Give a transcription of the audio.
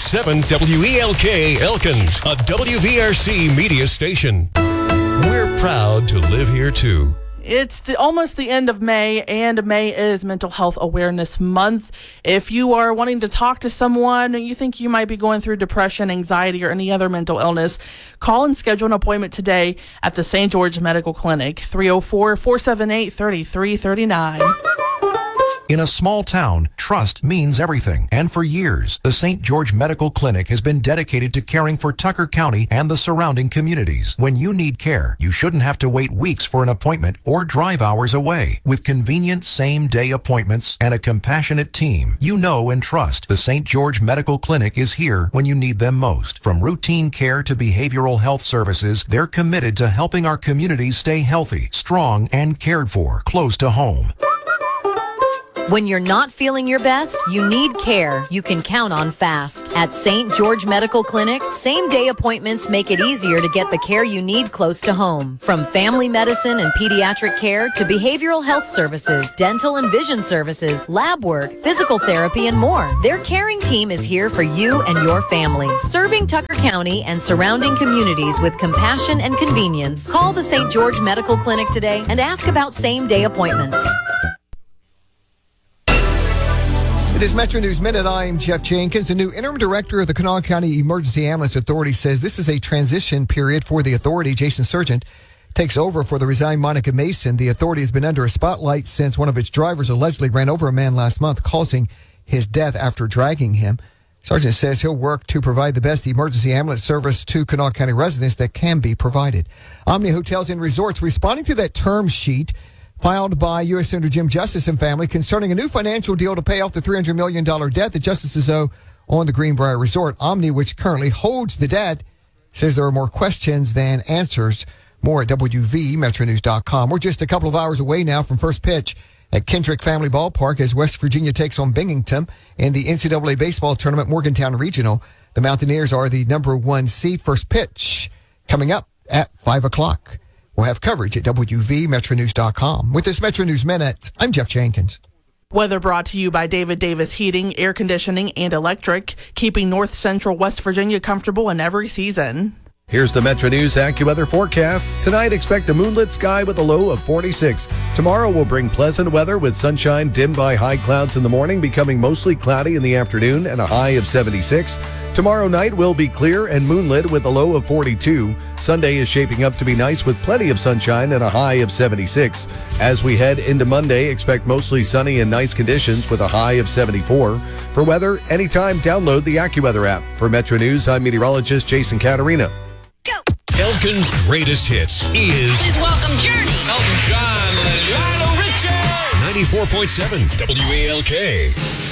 101.7 WELK Elkins, a WVRC media station. We're proud to live here, too. It's almost the end of May, and May is Mental Health Awareness Month. If you are wanting to talk to someone, you think you might be going through depression, anxiety, or any other mental illness, call and schedule an appointment today at the St. George Medical Clinic, 304-478-3339. In a small town, trust means everything. And for years, the St. George Medical Clinic has been dedicated to caring for Tucker County and the surrounding communities. When you need care, you shouldn't have to wait weeks for an appointment or drive hours away. With convenient same-day appointments and a compassionate team, you know and trust the St. George Medical Clinic is here when you need them most. From routine care to behavioral health services, they're committed to helping our communities stay healthy, strong, and cared for, close to home. When you're not feeling your best, you need care you can count on fast. At St. George Medical Clinic, same-day appointments make it easier to get the care you need close to home. From family medicine and pediatric care to behavioral health services, dental and vision services, lab work, physical therapy, and more. Their caring team is here for you and your family. Serving Tucker County and surrounding communities with compassion and convenience. Call the St. George Medical Clinic today and ask about same-day appointments. It is Metro News Minute. I'm Jeff Jenkins. The new interim director of the Kanawha County Emergency Ambulance Authority says this is a transition period for the authority. Jason Sargent takes over for the resigned Monica Mason. The authority has been under a spotlight since one of its drivers allegedly ran over a man last month, causing his death after dragging him. Sargent says he'll work to provide the best emergency ambulance service to Kanawha County residents that can be provided. Omni Hotels and Resorts responding to that term sheet filed by U.S. Senator Jim Justice and family concerning a new financial deal to pay off the $300 million debt that justices owe on the Greenbrier Resort. Omni, which currently holds the debt, says there are more questions than answers. More at WVMetroNews.com. We're just a couple of hours away now from first pitch at Kendrick Family Ballpark as West Virginia takes on Binghamton in the NCAA baseball tournament, Morgantown Regional. The Mountaineers are the number 1 seed. First pitch coming up at 5 o'clock. We'll have coverage at WVMetroNews.com. With this Metro News Minute, I'm Jeff Jenkins. Weather brought to you by David Davis Heating, Air Conditioning, and Electric, keeping North Central West Virginia comfortable in every season. Here's the Metro News AccuWeather forecast. Tonight, expect a moonlit sky with a low of 46. Tomorrow will bring pleasant weather with sunshine dimmed by high clouds in the morning, becoming mostly cloudy in the afternoon and a high of 76. Tomorrow night will be clear and moonlit with a low of 42. Sunday is shaping up to be nice with plenty of sunshine and a high of 76. As we head into Monday, expect mostly sunny and nice conditions with a high of 74. For weather, anytime, download the AccuWeather app. For Metro News, I'm meteorologist Jason Caterina. Elkin's greatest hits is... Please welcome Journey. Elton John, Lionel Richie. 94.7 WELK.